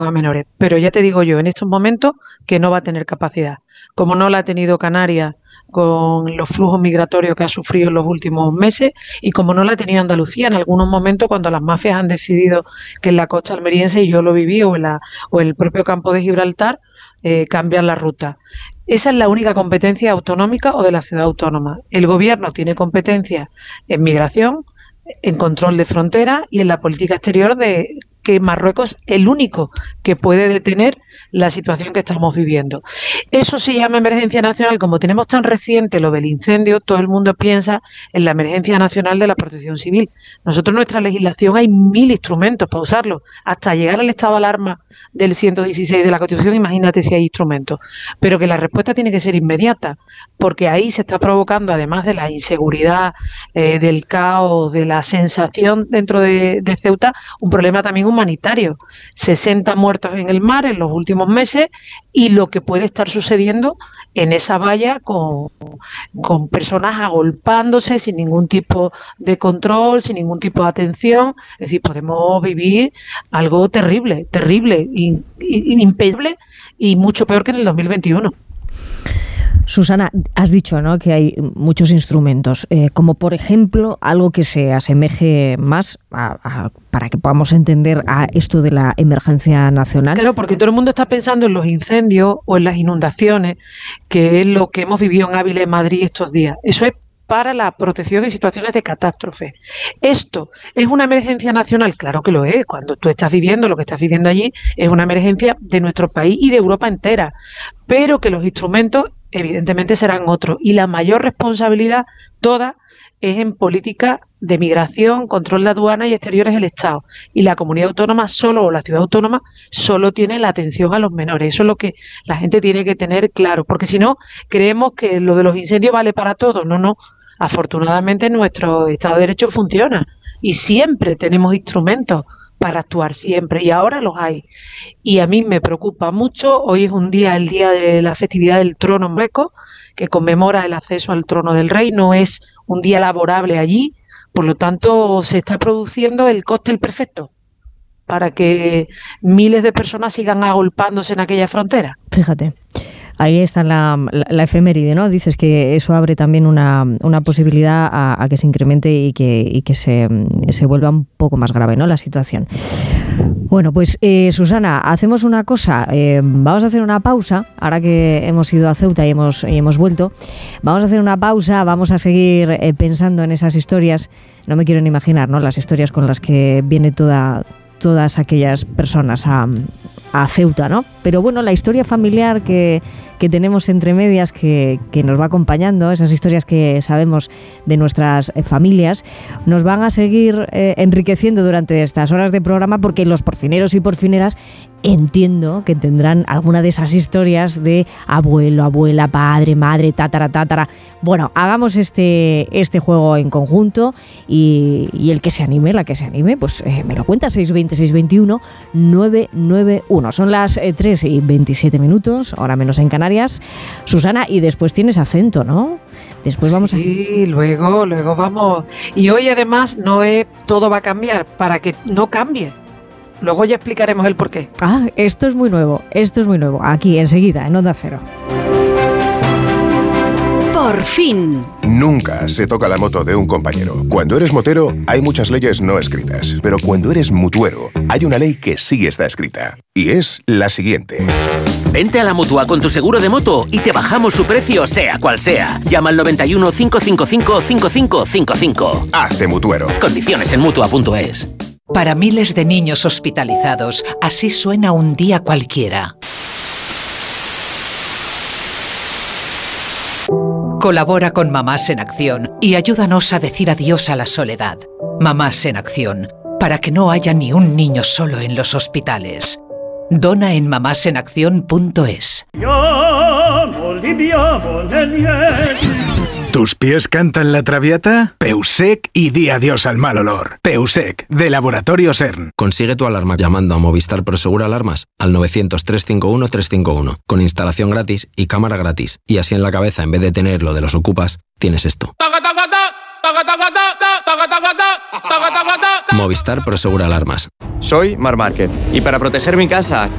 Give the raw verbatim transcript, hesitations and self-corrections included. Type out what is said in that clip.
a menores. Pero ya te digo yo, en estos momentos, que no va a tener capacidad. Como no la ha tenido Canarias con los flujos migratorios que ha sufrido en los últimos meses y como no la ha tenido Andalucía en algunos momentos cuando las mafias han decidido que en la costa almeriense, y yo lo viví, o en, la, o en el propio campo de Gibraltar, eh, cambian la ruta. Esa es la única competencia autonómica o de la ciudad autónoma. El gobierno tiene competencia en migración, en control de frontera y en la política exterior, de que Marruecos es el único que puede detener la situación que estamos viviendo. Eso se llama emergencia nacional. Como tenemos tan reciente lo del incendio, todo el mundo piensa en la emergencia nacional de la protección civil. Nosotros en nuestra legislación hay mil instrumentos para usarlo, hasta llegar al estado de alarma del ciento dieciséis de la Constitución, imagínate si hay instrumentos. Pero que la respuesta tiene que ser inmediata, porque ahí se está provocando, además de la inseguridad, eh, del caos, de la sensación dentro de, de Ceuta, un problema también humanitario. sesenta muertos en el mar en los últimos meses y lo que puede estar sucediendo en esa valla con, con personas agolpándose sin ningún tipo de control, sin ningún tipo de atención. Es decir, podemos vivir algo terrible, terrible, in, in, impensable y mucho peor que en el dos mil veintiuno. Susana, has dicho, ¿no?, que hay muchos instrumentos, eh, como por ejemplo algo que se asemeje más a, a, para que podamos entender a esto de la emergencia nacional. Claro, porque todo el mundo está pensando en los incendios o en las inundaciones, que es lo que hemos vivido en Ávila y Madrid estos días. Eso es para la protección en situaciones de catástrofe. ¿Esto es una emergencia nacional? Claro que lo es. Cuando tú estás viviendo lo que estás viviendo allí, es una emergencia de nuestro país y de Europa entera. Pero que los instrumentos evidentemente serán otros. Y la mayor responsabilidad toda es en política de migración, control de aduanas y exteriores del Estado. Y la comunidad autónoma solo, o la ciudad autónoma, solo tiene la atención a los menores. Eso es lo que la gente tiene que tener claro. Porque si no, creemos que lo de los incendios vale para todo. No, no. Afortunadamente nuestro Estado de Derecho funciona y siempre tenemos instrumentos para actuar, siempre, y ahora los hay. Y a mí me preocupa mucho. Hoy es un día, el día de la festividad del trono Marruecos, que conmemora el acceso al trono del rey. No es un día laborable allí, por lo tanto se está produciendo el cóctel perfecto para que miles de personas sigan agolpándose en aquella frontera. Fíjate. Ahí está la, la, la efeméride, ¿no? Dices que eso abre también una, una posibilidad a, a que se incremente y que, y que se, se vuelva un poco más grave, ¿no?, la situación. Bueno, pues eh, Susana, hacemos una cosa, eh, vamos a hacer una pausa, ahora que hemos ido a Ceuta y hemos, y hemos vuelto, vamos a hacer una pausa, vamos a seguir eh, pensando en esas historias, no me quiero ni imaginar, ¿no?, las historias con las que viene toda... todas aquellas personas a, a Ceuta, ¿no? Pero bueno, la historia familiar que, que tenemos entre medias, que, que nos va acompañando, esas historias que sabemos de nuestras familias, nos van a seguir eh, enriqueciendo durante estas horas de programa, porque los porfineros y porfineras entiendo que tendrán alguna de esas historias de abuelo, abuela, padre, madre, tátara, tátara. Bueno, hagamos este, este juego en conjunto y, y el que se anime, la que se anime, pues eh, me lo cuenta. Seis veinte, seis veintiuno, nueve nueve uno. Son las eh, tres y veintisiete minutos, ahora menos en Canarias. Susana, y después tienes acento, ¿no? Después vamos sí, a... Sí, luego, luego vamos. Y hoy además no es todo va a cambiar, para que no cambie. Luego ya explicaremos el porqué. Ah, esto es muy nuevo, esto es muy nuevo. Aquí, enseguida, en Onda Cero. Por fin. Nunca se toca la moto de un compañero. Cuando eres motero, hay muchas leyes no escritas. Pero cuando eres mutuero, hay una ley que sí está escrita. Y es la siguiente. Vente a la Mutua con tu seguro de moto y te bajamos su precio, sea cual sea. Llama al noventa y uno, cinco cinco cinco, cinco cinco cinco cinco. Hazte mutuero. Condiciones en mutua punto es. Para miles de niños hospitalizados, así suena un día cualquiera. Colabora con Mamás en Acción y ayúdanos a decir adiós a la soledad. Mamás en Acción, para que no haya ni un niño solo en los hospitales. Dona en mamás en acción punto es. ¿Tus pies cantan la Traviata? Peusec y di adiós al mal olor. Peusec, de Laboratorio CERN. Consigue tu alarma llamando a Movistar Prosegur Alarmas al novecientos, trescientos cincuenta y uno, trescientos cincuenta y uno, con instalación gratis y cámara gratis. Y así en la cabeza, en vez de tener lo de los ocupas, tienes esto. Movistar Prosegur Alarmas. Soy Mar Márquez y para proteger mi casa